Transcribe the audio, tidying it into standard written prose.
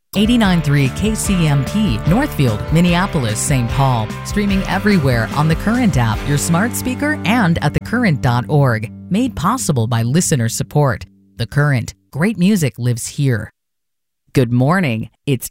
89.3 KCMP, Northfield, Minneapolis, St. Paul. Streaming everywhere on the Current app, your smart speaker, and at thecurrent.org. Made possible by listener support. The Current. Great music lives here. Good morning. It's